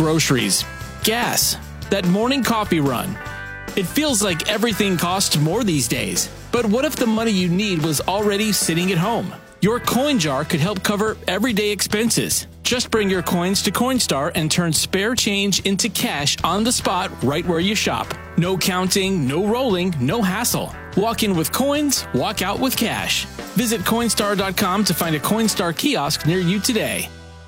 groceries, gas, that morning coffee run. It feels like everything costs more these days. But what if the money you need was already sitting at home? Your coin jar could help cover everyday expenses. Just bring your coins to Coinstar and turn spare change into cash on the spot right where you shop. No counting, no rolling, no hassle. Walk in with coins, walk out with cash. Visit Coinstar.com to find a Coinstar kiosk near you today.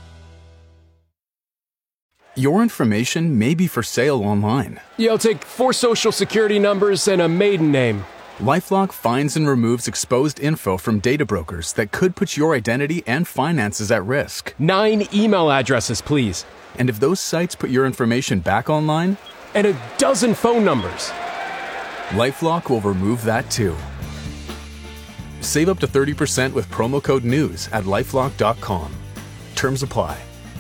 Your information may be for sale online. Yeah, I'll take 4 social security numbers and a maiden name. LifeLock finds and removes exposed info from data brokers that could put your identity and finances at risk. 9 email addresses, please. And if those sites put your information back online? And a dozen phone numbers. LifeLock will remove that too. Save up to 30% with promo code NEWS at LifeLock.com. Terms apply.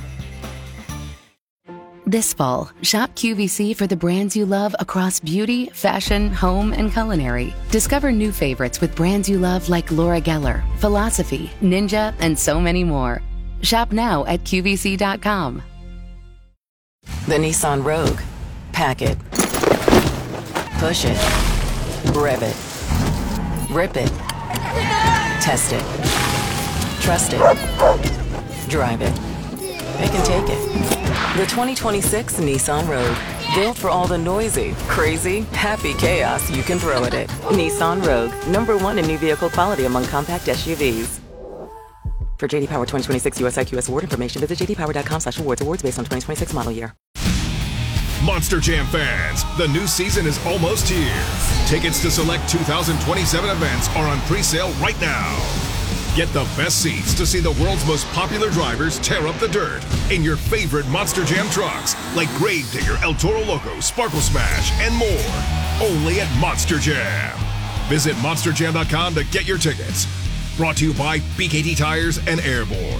This fall, shop QVC for the brands you love across beauty, fashion, home, and culinary. Discover new favorites with brands you love like Laura Geller, Philosophy, Ninja, and so many more. Shop now at QVC.com. The Nissan Rogue. Pack it. Push it. Rev it. Rip it. Test it. Trust it. Drive it. It can take it. The 2026 Nissan Rogue. Built for all the noisy, crazy, happy chaos you can throw at it. Nissan Rogue. #1 in new vehicle quality among compact SUVs. For JD Power 2026 US IQS award information, visit jdpower.com/awards. Awards based on 2026 model year. Monster Jam fans, the new season is almost here. Tickets to select 2027 events are on pre-sale right now. Get the best seats to see the world's most popular drivers tear up the dirt in your favorite Monster Jam trucks, like Gravedigger, El Toro Loco, Sparkle Smash, and more. Only at Monster Jam. Visit monsterjam.com to get your tickets. Brought to you by BKT Tires and Airborne.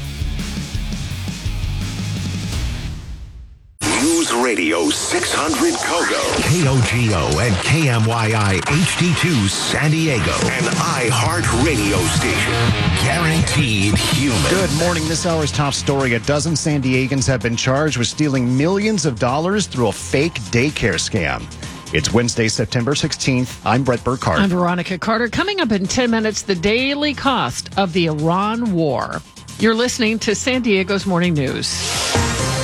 News Radio 600 Kogo, KOGO and KMYI HD2 San Diego, an iHeartRadio station. Guaranteed human. Good morning. This hour's top story. A dozen San Diegans have been charged with stealing millions of dollars through a fake daycare scam. It's Wednesday, September 16th. I'm Brett Burkhardt. I'm Veronica Carter. Coming up in 10 minutes, the daily cost of the Iran war. You're listening to San Diego's Morning News.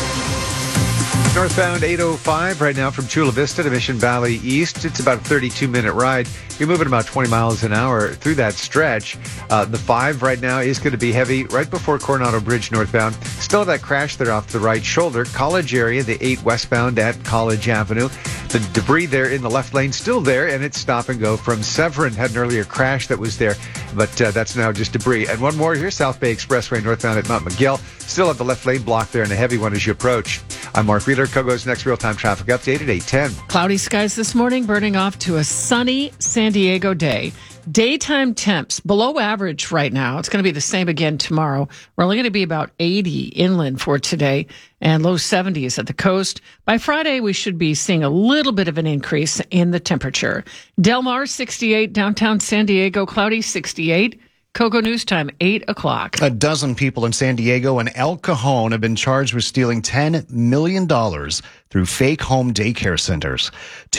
Northbound 805 right now from Chula Vista to Mission Valley East. It's about a 32-minute ride. You're moving about 20 miles an hour through that stretch. The 5 right now is going to be heavy right before Coronado Bridge northbound. Still that crash there off the right shoulder. College area, the 8 westbound at College Avenue. The debris there in the left lane still there, and it's stop and go from Severin. Had an earlier crash that was there, but that's now just debris. And one more here, South Bay Expressway northbound at Mount McGill. Still have the left lane blocked there and a heavy one as you approach. I'm Mark Wheeler. Kogo's next real-time traffic update at 8:10. Cloudy skies this morning, burning off to a sunny San Diego day. Daytime temps below average right now. It's going to be the same again tomorrow. We're only going to be about 80 inland for today and low 70s at the coast. By Friday, we should be seeing a little bit of an increase in the temperature. Del Mar, 68. Downtown San Diego, cloudy, 68. Kogo News Time, 8 o'clock. A dozen people in San Diego and El Cajon have been charged with stealing $10 million through fake home daycare centers.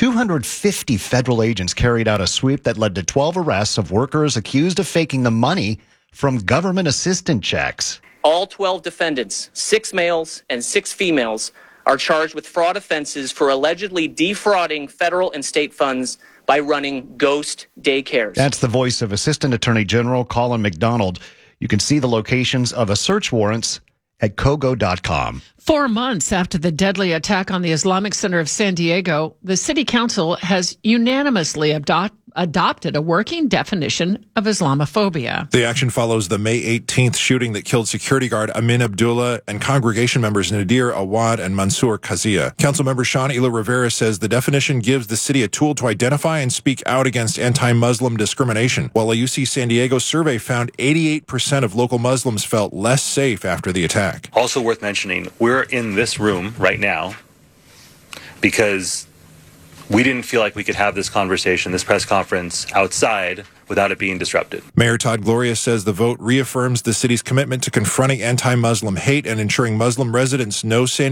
250 federal agents carried out a sweep that led to 12 arrests of workers accused of faking the money from government assistance checks. All 12 defendants, 6 males and 6 females, are charged with fraud offenses for allegedly defrauding federal and state funds by running ghost daycares. That's the voice of Assistant Attorney General Colin McDonald. You can see the locations of the search warrants at Kogo.com. 4 months after the deadly attack on the Islamic Center of San Diego, the City Council has unanimously adopted a working definition of Islamophobia. The action follows the May 18th shooting that killed security guard Amin Abdullah and congregation members Nadir Awad and Mansour Kazia. Councilmember Sean Ela Rivera says the definition gives the city a tool to identify and speak out against anti-Muslim discrimination, while a UC San Diego survey found 88% of local Muslims felt less safe after the attack. Also worth mentioning, we're in this room right now because we didn't feel like we could have this conversation, this press conference, outside without it being disrupted. Mayor Todd Gloria says the vote reaffirms the city's commitment to confronting anti-Muslim hate and ensuring Muslim residents know San